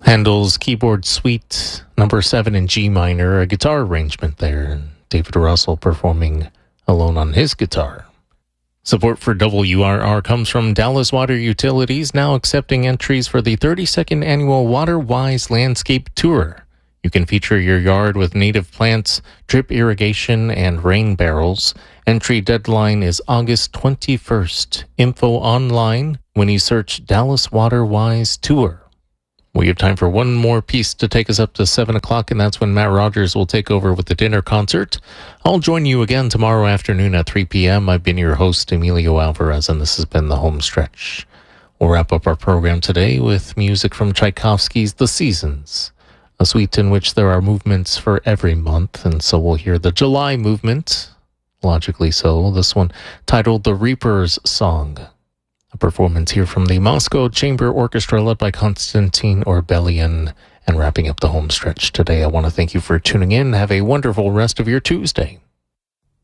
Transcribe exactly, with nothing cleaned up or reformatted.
Handel's Keyboard Suite number seven in G minor, a guitar arrangement there, and David Russell performing alone on his guitar. Support for W R R comes from Dallas Water Utilities, now accepting entries for the thirty-second annual WaterWise Landscape Tour. You can feature your yard with native plants, drip irrigation, and rain barrels. Entry deadline is August twenty-first. Info online when you search Dallas WaterWise Tour. We have time for one more piece to take us up to seven o'clock, and that's when Matt Rogers will take over with the dinner concert. I'll join you again tomorrow afternoon at three p.m. I've been your host, Emilio Alvarez, and this has been The Home Stretch. We'll wrap up our program today with music from Tchaikovsky's The Seasons, a suite in which there are movements for every month, and so we'll hear the July movement, logically so, this one titled The Reaper's Song. A performance here from the Moscow Chamber Orchestra led by Konstantin Orbelian. And wrapping up the home stretch today, I want to thank you for tuning in. Have a wonderful rest of your Tuesday.